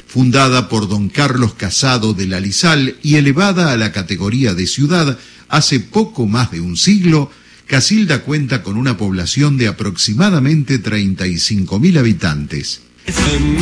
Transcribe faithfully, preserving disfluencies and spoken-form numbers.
Fundada por don Carlos Casado de la Lizal y elevada a la categoría de ciudad hace poco más de un siglo, Casilda cuenta con una población de aproximadamente treinta y cinco mil habitantes.